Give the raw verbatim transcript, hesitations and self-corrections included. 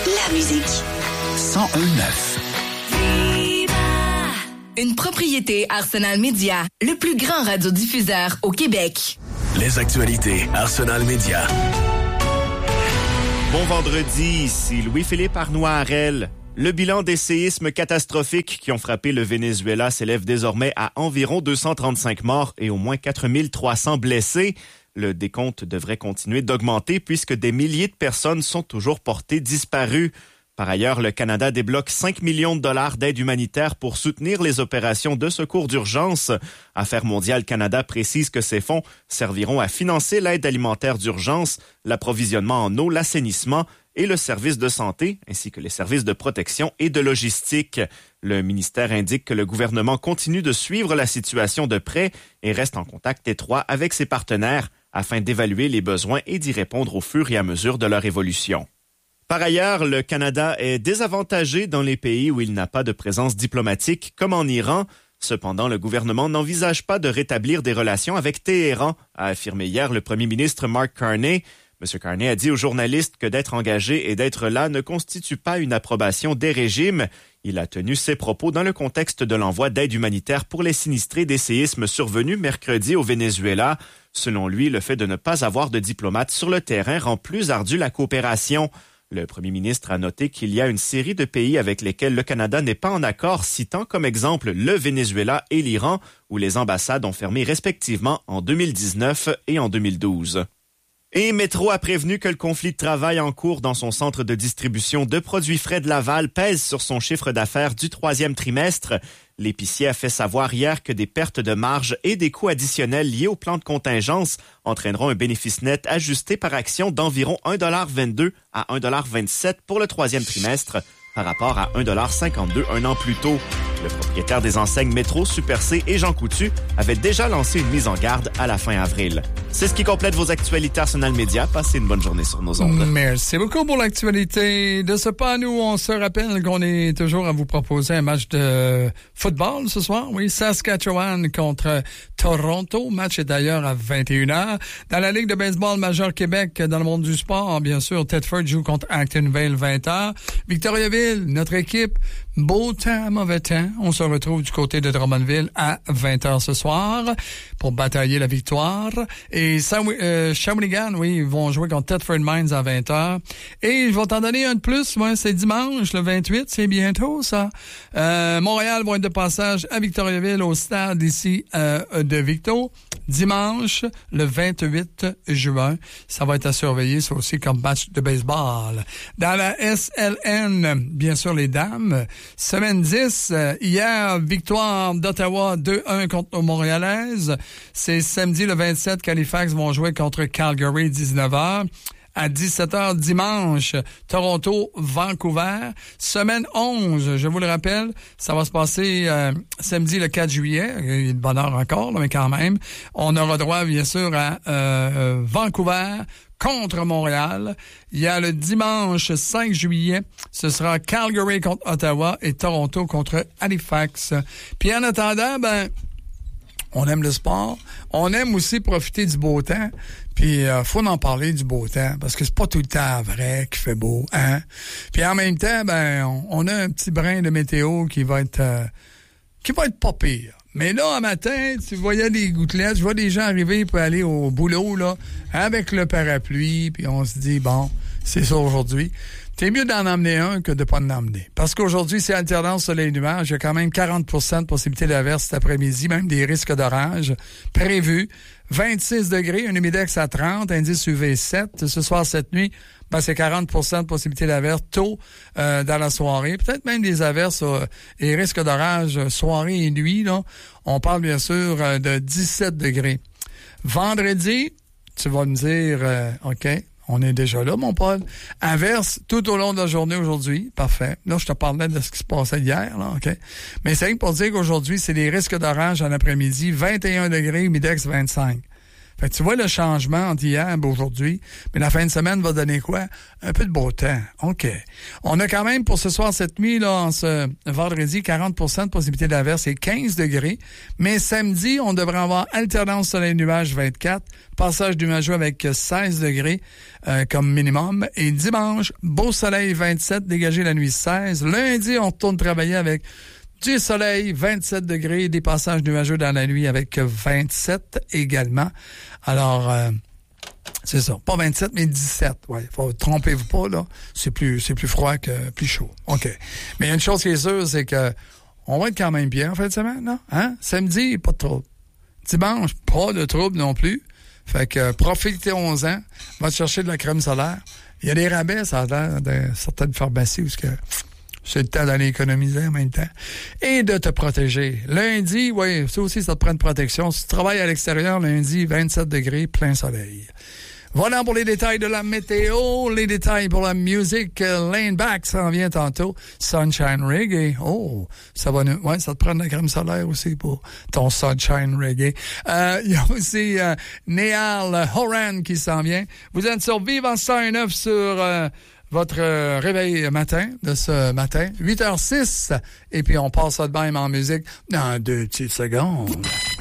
la musique. cent un neuf. Une propriété Arsenal Média, le plus grand radiodiffuseur au Québec. Les actualités Arsenal Média. Bon vendredi, ici Louis-Philippe Arnois-Harel. Le bilan des séismes catastrophiques qui ont frappé le Venezuela s'élève désormais à environ deux cent trente-cinq morts et au moins quatre mille trois cents blessés. Le décompte devrait continuer d'augmenter puisque des milliers de personnes sont toujours portées disparues. Par ailleurs, le Canada débloque cinq millions de dollars d'aide humanitaire pour soutenir les opérations de secours d'urgence. Affaires mondiales Canada précise que ces fonds serviront à financer l'aide alimentaire d'urgence, l'approvisionnement en eau, l'assainissement et le service de santé, ainsi que les services de protection et de logistique. Le ministère indique que le gouvernement continue de suivre la situation de près et reste en contact étroit avec ses partenaires afin d'évaluer les besoins et d'y répondre au fur et à mesure de leur évolution. Par ailleurs, le Canada est désavantagé dans les pays où il n'a pas de présence diplomatique, comme en Iran. Cependant, le gouvernement n'envisage pas de rétablir des relations avec Téhéran, a affirmé hier le premier ministre Mark Carney. M. Carney a dit aux journalistes que d'être engagé et d'être là ne constitue pas une approbation des régimes. Il a tenu ses propos dans le contexte de l'envoi d'aide humanitaire pour les sinistrés des séismes survenus mercredi au Venezuela. Selon lui, le fait de ne pas avoir de diplomates sur le terrain rend plus ardue la coopération. Le premier ministre a noté qu'il y a une série de pays avec lesquels le Canada n'est pas en accord, citant comme exemple le Venezuela et l'Iran, où les ambassades ont fermé respectivement en deux mille dix-neuf et en deux mille douze. Et Métro a prévenu que le conflit de travail en cours dans son centre de distribution de produits frais de Laval pèse sur son chiffre d'affaires du troisième trimestre. L'épicier a fait savoir hier que des pertes de marge et des coûts additionnels liés au plan de contingence entraîneront un bénéfice net ajusté par action d'environ un dollar vingt-deux à un dollar vingt-sept pour le troisième trimestre par rapport à un dollar cinquante-deux un an plus tôt. Le propriétaire des enseignes Métro, Super C et Jean Coutu avait déjà lancé une mise en garde à la fin avril. C'est ce qui complète vos actualités Arsenal Média. Passez une bonne journée sur nos ondes. Merci beaucoup pour l'actualité. De ce pas, nous, on se rappelle qu'on est toujours à vous proposer un match de football ce soir. Oui, Saskatchewan contre Toronto. Le match est d'ailleurs à vingt et une heures. Dans la Ligue de baseball majeure Québec, dans le monde du sport, bien sûr, Thetford joue contre Actonville, vingt heures. Victoriaville, notre équipe, beau temps, mauvais temps. On se retrouve du côté de Drummondville à vingt heures ce soir pour batailler la victoire. Et euh, Shawinigan, oui, ils vont jouer contre Thetford Mines à vingt heures. Et je vais t'en donner un de plus, moi, c'est dimanche, le vingt-huit, c'est bientôt, ça. Euh, Montréal va être de passage à Victoriaville au stade ici euh, de Victo. Dimanche, le vingt-huit juin. Ça va être à surveiller, ça aussi, comme match de baseball. Dans la S L N, bien sûr, les dames. Semaine dix, hier, victoire d'Ottawa deux un contre nos Montréalaises. C'est samedi, le vingt-sept, qu'Halifax vont jouer contre Calgary, dix-neuf heures. À dix-sept heures dimanche, Toronto, Vancouver. Semaine onze, je vous le rappelle, ça va se passer euh, samedi le quatre juillet. Il y a de bonne heure encore, là, mais quand même. On aura droit, bien sûr, à euh, Vancouver contre Montréal. Il y a le dimanche cinq juillet, ce sera Calgary contre Ottawa et Toronto contre Halifax. Puis en attendant, ben... on aime le sport. On aime aussi profiter du beau temps. Puis, euh, faut en parler du beau temps, parce que c'est pas tout le temps vrai qu'il fait beau, hein. Puis en même temps, ben, on, on a un petit brin de météo qui va être, euh, qui va être pas pire. Mais là, un matin, tu voyais des gouttelettes, je vois des gens arriver pour aller au boulot, là, avec le parapluie, puis on se dit, bon, c'est ça aujourd'hui. C'est mieux d'en emmener un que de pas en emmener. Parce qu'aujourd'hui, c'est alternance soleil-nuage. Il y a quand même quarante pour cent de possibilité d'averse cet après-midi, même des risques d'orage prévus. vingt-six degrés, un humidex à trente, indice U V sept. Ce soir, cette nuit, ben, c'est quarante pour cent de possibilité d'averse tôt euh, dans la soirée. Peut-être même des averses euh, et risques d'orage soirée et nuit. Là. On parle bien sûr euh, de dix-sept degrés. Vendredi, tu vas me dire, euh, OK, on est déjà là, mon Paul. Averse tout au long de la journée aujourd'hui. Parfait. Là, je te parlais de ce qui se passait hier, là, OK? Mais c'est rien que pour dire qu'aujourd'hui, c'est des risques d'orage en après-midi. vingt et un degrés, humidex vingt-cinq. Fait que tu vois le changement entre hier et aujourd'hui. Mais la fin de semaine va donner quoi? Un peu de beau temps. OK. On a quand même pour ce soir, cette nuit, là, en ce vendredi, quarante pour cent de possibilité d'averse et quinze degrés. Mais samedi, on devrait avoir alternance soleil-nuage vingt-quatre, passage nuageux avec seize degrés euh, comme minimum. Et dimanche, beau soleil vingt-sept, dégagé la nuit seize. Lundi, on retourne travailler avec du soleil, vingt-sept degrés, des passages nuageux dans la nuit avec vingt-sept également. Alors, euh, c'est ça. Pas vingt-sept, mais dix-sept. Ouais, faut, trompez-vous pas, là. C'est plus, c'est plus froid que plus chaud. OK. Mais une chose qui est sûre, c'est que on va être quand même bien en fin de semaine, non? Hein? Samedi, pas de trouble. Dimanche, pas de trouble non plus. Fait que profitez-en-en. Va te chercher de la crème solaire. Il y a des rabais, ça a l'air de certaines pharmacies où que c'est le temps d'aller économiser en même temps. Et de te protéger. Lundi, oui, ça aussi, ça te prend une protection. Si tu travailles à l'extérieur, lundi, vingt-sept degrés, plein soleil. Voilà pour les détails de la météo, les détails pour la musique. Lane Back s'en vient tantôt. Sunshine Reggae. Oh, ça va nous... Ouais, ça te prend de la crème solaire aussi pour ton Sunshine Reggae. Euh, il y a aussi euh, Néal Horan qui s'en vient. Vous êtes sur Vivant cent un neuf sur... Euh, votre euh, réveil matin de ce matin, huit heures six, et puis on passe ça de même en musique dans deux petites secondes.